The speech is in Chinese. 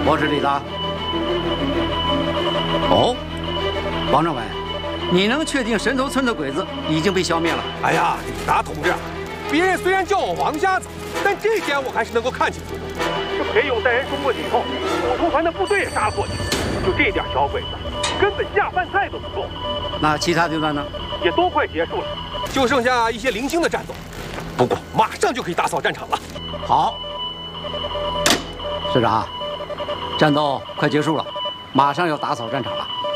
我是李达。哦，王政委，你能确定神头村的鬼子已经被消灭了？ 哎呀，李达同志，别人虽然叫我王家子，但这点我还是能够看清楚的。这裴勇带人冲过去以后，土图团的部队也杀了过去，就这点小鬼子，根本下饭菜都不够。 那其他阶段呢？ 也都快结束了，就剩下一些零星的战斗。不过马上就可以打扫战场了。 好，师长，战斗快结束了，马上要打扫战场了。